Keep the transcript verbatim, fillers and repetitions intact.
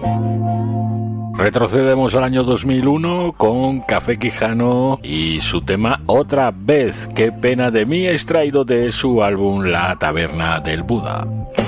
Retrocedemos al año dos mil uno con Café Quijano y su tema Otra vez, qué pena de mí, extraído de su álbum La Taberna del Buda.